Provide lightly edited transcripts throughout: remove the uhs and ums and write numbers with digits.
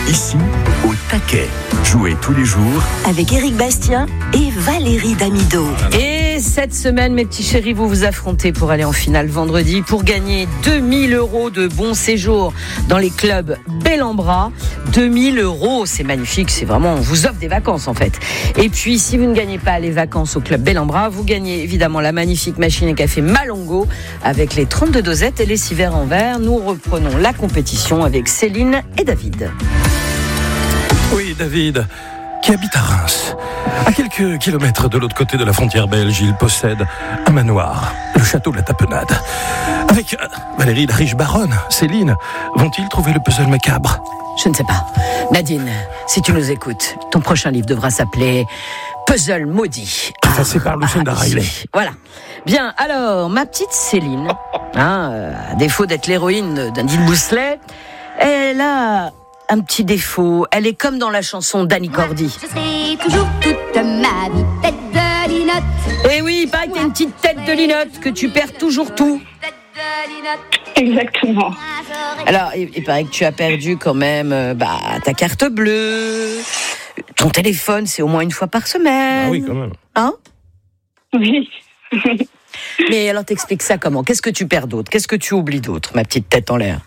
Ici, au taquet. Jouez tous les jours avec Éric Bastien et Valérie Damido. Et cette semaine, mes petits chéris, vous vous affrontez pour aller en finale vendredi pour gagner 2000 € de bon séjour dans les clubs Bellambra. 2000 €, c'est magnifique, c'est vraiment, on vous offre des vacances en fait. Et puis, si vous ne gagnez pas les vacances au club Bellambra, vous gagnez évidemment la magnifique machine à café Malongo avec les 32 dosettes et les 6 verres en verre. Nous reprenons la compétition avec Céline et David. Oui, David, qui habite à Reims. À quelques kilomètres de l'autre côté de la frontière belge, il possède un manoir, le château de la Tapenade. Avec Valérie, la riche baronne, Céline, vont-ils trouver le puzzle macabre ? Je ne sais pas. Nadine, si tu nous écoutes, ton prochain livre devra s'appeler Puzzle maudit. Passé par Lucinda Riley. Voilà. Bien, alors, ma petite Céline, à défaut d'être l'héroïne d'Andy Bousselet, elle a un petit défaut. Elle est comme dans la chanson d'Annie Cordy. Je serai toujours toute ma vie tête de linotte. Eh oui, il paraît que t'as une petite tête de linotte, que tu perds toujours tout. Exactement. Alors, il paraît que tu as perdu quand même ta carte bleue, ton téléphone, c'est au moins une fois par semaine. Ah oui, quand même. Hein ? Oui. Mais alors, t'expliques ça comment ? Qu'est-ce que tu perds d'autre ? Qu'est-ce que tu oublies d'autre, ma petite tête en l'air ?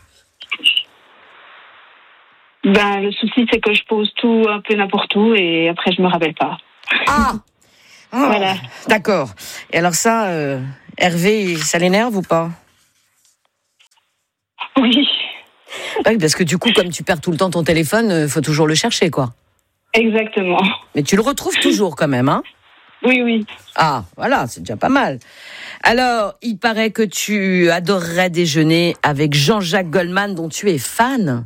Le souci, c'est que je pose tout un peu n'importe où et après, je me rappelle pas. Ah, Voilà. D'accord. Et alors ça, Hervé, ça l'énerve ou pas ? Oui. Oui, parce que du coup, comme tu perds tout le temps ton téléphone, faut toujours le chercher, quoi. Exactement. Mais tu le retrouves toujours quand même, hein ? Oui. Ah, voilà, c'est déjà pas mal. Alors, il paraît que tu adorerais déjeuner avec Jean-Jacques Goldman, dont tu es fan.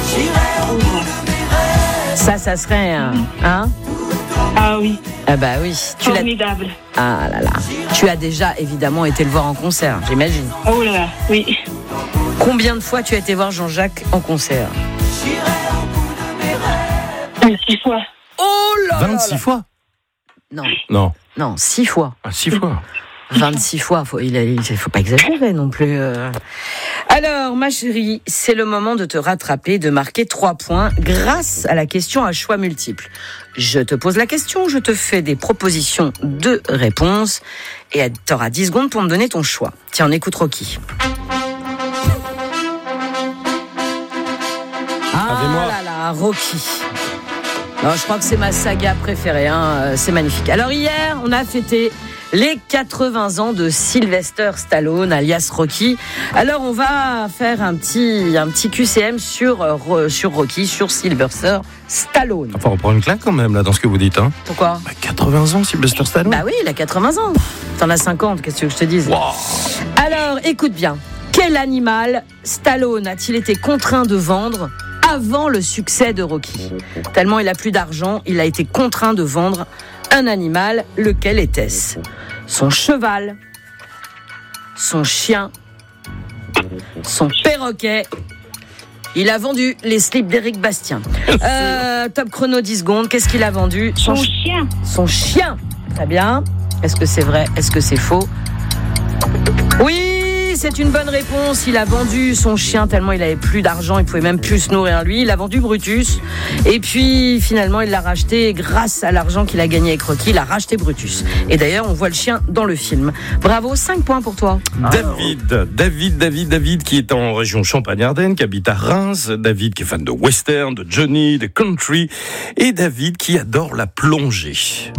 Ça serait un... Hein ? Ah oui. Ah bah oui. Formidable. Ah là là. Tu as déjà évidemment été le voir en concert, j'imagine. Oh là là, oui. Combien de fois tu as été voir Jean-Jacques en concert ? 26 fois. Oh là là 26 fois ? Non, Non. 6 fois. 6 fois. 26 fois, faut pas exagérer non plus. Alors, ma chérie, c'est le moment de te rattraper, de marquer 3 points grâce à la question à choix multiples. Je te pose la question, je te fais des propositions de réponses et tu auras 10 secondes pour me donner ton choix. Tiens, on écoute Rocky. Ah là là, Rocky. Non, je crois que c'est ma saga préférée, c'est magnifique. Alors hier, on a fêté les 80 ans de Sylvester Stallone, alias Rocky. Alors on va faire un petit QCM sur Rocky, sur Sylvester Stallone. Enfin, on prend une claque quand même, là, dans ce que vous dites, hein. Pourquoi ? 80 ans, Sylvester Stallone. Bah oui, il a 80 ans. T'en as 50, qu'est-ce que tu veux que je te dise ? Wow. Alors, écoute bien. Quel animal Stallone a-t-il été contraint de vendre avant le succès de Rocky ? Tellement il a plus d'argent, il a été contraint de vendre un animal. Lequel était-ce ? Son cheval, son chien, son perroquet. Il a vendu les slips d'Éric Bastien. Top chrono 10 secondes. Qu'est-ce qu'il a vendu ? Son chien. Son chien. Très bien. Est-ce que c'est vrai ? Est-ce que c'est faux ? Oui, c'est une bonne réponse. Il a vendu son chien tellement il avait plus d'argent, il pouvait même plus se nourrir lui. Il a vendu Brutus. Et puis finalement, il l'a racheté grâce à l'argent qu'il a gagné avec Rocky. Il a racheté Brutus. Et d'ailleurs, on voit le chien dans le film. Bravo, 5 points pour toi. David qui est en région Champagne-Ardenne, qui habite à Reims. David qui est fan de western, de Johnny, de country. Et David qui adore la plongée.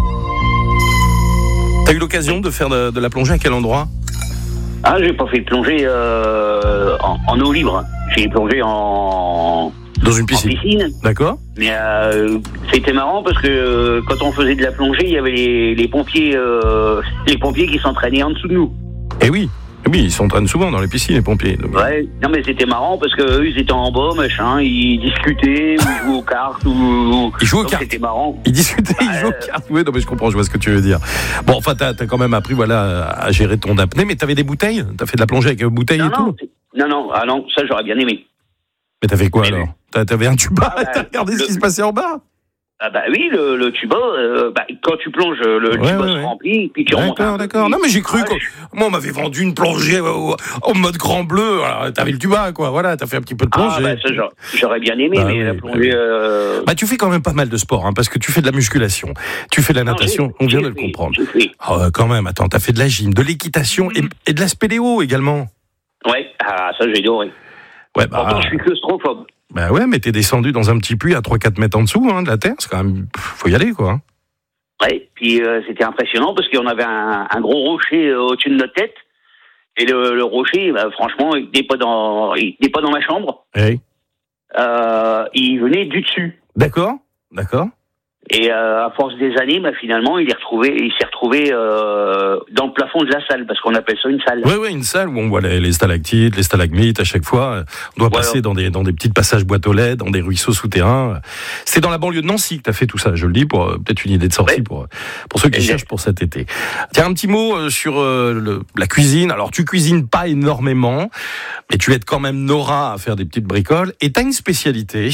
T'as eu l'occasion de faire de la plongée à quel endroit ? Ah, j'ai pas fait de plongée en eau libre. J'ai plongé dans une piscine. En piscine. D'accord. Mais c'était marrant parce que quand on faisait de la plongée, il y avait les pompiers qui s'entraînaient en dessous de nous. Eh oui, ils s'entraînent souvent dans les piscines, les pompiers. Donc... Ouais, non mais c'était marrant parce que eux, ils étaient en bas, machin, ils discutaient, ou ils jouaient aux cartes, Ils jouaient aux cartes. C'était marrant. Ils discutaient, ils jouaient aux cartes. Oui, non mais je comprends, je vois ce que tu veux dire. Bon, enfin, t'as quand même appris, à gérer ton apnée, mais t'avais des bouteilles ? T'as fait de la plongée avec bouteilles et tout ? Non, ça j'aurais bien aimé. Mais t'as fait quoi alors ? T'avais un tuba, t'as regardé ce qui se passait en bas ? Ah bah oui, le tuba, quand tu plonges, le tuba se remplit, puis tu remontes. D'accord. Non mais j'ai cru moi on m'avait vendu une plongée au mode grand bleu. Alors, t'avais le tuba quoi. Voilà, t'as fait un petit peu de plongée. Ah bah ça j'aurais bien aimé, mais la plongée. Tu fais quand même pas mal de sport, parce que tu fais de la musculation, tu fais de la natation. On vient de le comprendre. Quand même. Attends, t'as fait de la gym, de l'équitation et de la spéléo également. Ouais, ça j'ai adoré. Ouais, pourtant je suis claustrophobe. Bah ouais, mais t'es descendu dans un petit puits à 3-4 mètres en dessous de la terre, c'est quand même... Faut y aller, quoi. Ouais, puis c'était impressionnant parce qu'on avait un gros rocher au-dessus de notre tête, et le rocher, franchement, il n'était pas dans ma chambre. Hey. Il venait du dessus. D'accord. Et à force des années, finalement, il s'est retrouvé dans le plafond de la salle, parce qu'on appelle ça une salle. Oui, une salle où on voit les stalactites, les stalagmites à chaque fois. On doit passer dans des petits passages boîtes aux lettres, dans des ruisseaux souterrains. C'est dans la banlieue de Nancy que tu as fait tout ça, je le dis, pour peut-être une idée de sortie pour ceux qui cherchent pour cet été. Tiens, un petit mot sur la cuisine. Alors, tu cuisines pas énormément, mais tu aides quand même Nora à faire des petites bricoles. Et tu as une spécialité.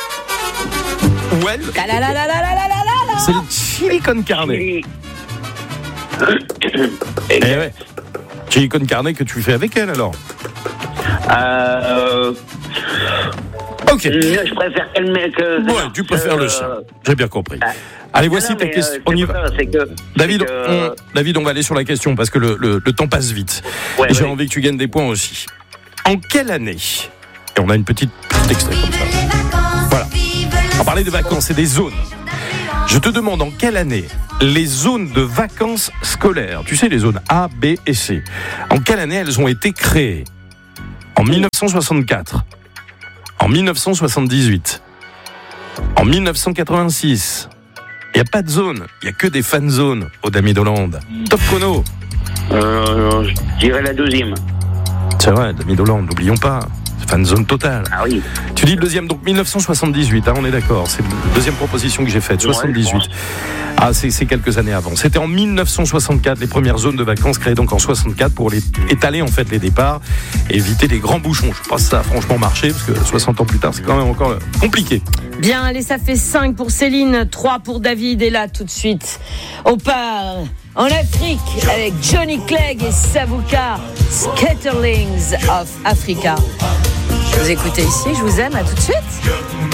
C'est le chili con carne. Chili con carne que tu fais avec elle alors. Ok. Je préfère qu'elle mette. Tu préfères le chien. J'ai bien compris. Allez, voici ta question. On y va. David, on va aller sur la question parce que le temps passe vite. Et j'ai envie que tu gagnes des points aussi. En quelle année? Et on a une petite extrait comme ça. Voilà. On parlait de vacances et des zones. Je te demande en quelle année les zones de vacances scolaires, tu sais les zones A, B et C, en quelle année elles ont été créées? En 1964, en 1978, en 1986. Il n'y a pas de zone, il n'y a que des fan zones au Dami d'Hollande. Top chrono. Je dirais la deuxième. C'est vrai, Dami d'Hollande, n'oublions pas. Fan zone totale. Ah oui. Tu dis le deuxième, donc 1978, on est d'accord. C'est la deuxième proposition que j'ai faite, 78. C'est quelques années avant. C'était en 1964, les premières zones de vacances créées donc en 64 pour étaler en fait les départs et éviter les grands bouchons. Je pense que ça a franchement marché parce que 60 ans plus tard, c'est quand même encore compliqué. Bien, allez, ça fait 5 pour Céline, 3 pour David. Et là, tout de suite, on part en Afrique avec Johnny Clegg et Savuka, Scatterlings of Africa. Vous écoutez ici, je vous aime, à tout de suite.